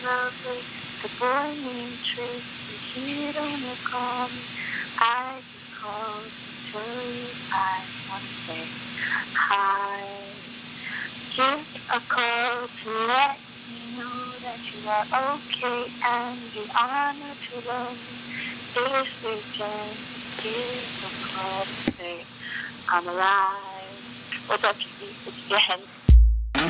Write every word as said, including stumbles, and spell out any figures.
lovely. The boy named Tracy, he don't call me. I just called to tell you I want to say hi. Just a call to let you know that you are okay and be honored to love me. This weekend, here's a call to say I'm alive. What's up, Kiki? It's Jen.